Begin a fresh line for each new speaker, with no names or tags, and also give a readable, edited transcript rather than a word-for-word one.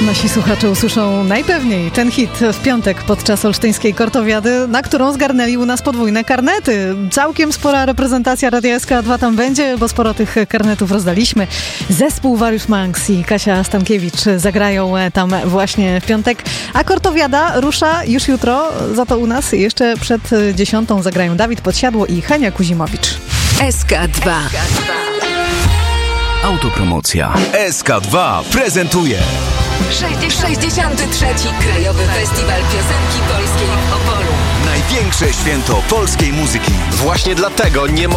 Nasi słuchacze usłyszą najpewniej ten hit w piątek podczas olsztyńskiej Kortowiady, na którą zgarnęli u nas podwójne karnety. Całkiem spora reprezentacja Radia SK2 tam będzie, bo sporo tych karnetów rozdaliśmy. Zespół Warius Monks i Kasia Stankiewicz zagrają tam właśnie w piątek, a Kortowiada rusza już jutro, za to u nas jeszcze przed 10 zagrają Dawid Podsiadło i Henia Kuzimowicz.
SK2.
Autopromocja. SK2 prezentuje
63. Krajowy Festiwal Piosenki Polskiej w Opolu.
największe święto polskiej muzyki.
Właśnie dlatego nie